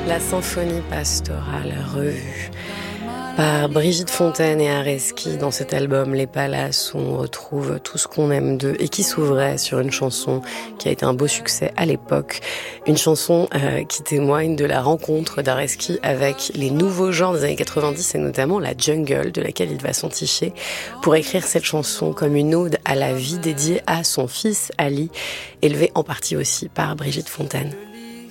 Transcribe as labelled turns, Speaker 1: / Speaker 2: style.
Speaker 1: La symphonie pastorale revue par Brigitte Fontaine et Areski. Dans cet album Les Palaces, on retrouve tout ce qu'on aime d'eux et qui s'ouvrait sur une chanson qui a été un beau succès à l'époque. Une chanson qui témoigne de la rencontre d'Areski avec les nouveaux genres des années 90 et notamment la jungle de laquelle il va s'enticher pour écrire cette chanson comme une ode à la vie dédiée à son fils Ali, élevé en partie aussi par Brigitte Fontaine.